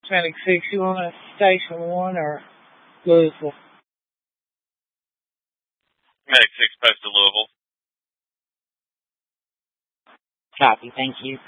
Medic 6, you want a Station 1 or Louisville? Medic 6, post to Louisville. Copy, thank you.